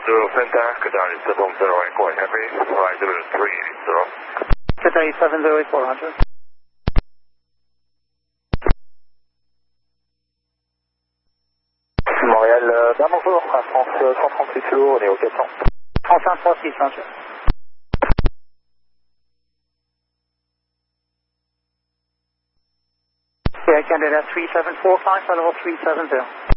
Roger, Center, Qatari 7084, Heavy, 50380. Qatari 7084, Roger. Montréal, bonjour, France 138 kilo, on est au 400. France 136, Roger. Yeah, Canada 3745, level 370.